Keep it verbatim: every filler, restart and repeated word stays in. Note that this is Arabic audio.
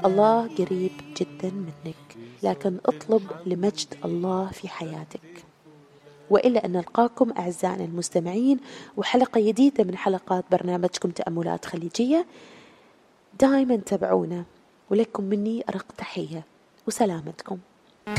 الله قريب جدا منك، لكن اطلب لمجد الله في حياتك. وإلى أن نلقاكم أعزائنا المستمعين وحلقة جديدة من حلقات برنامجكم تأملات خليجية. دائما تابعونا، ولكم مني أرق تحية وسلامتكم.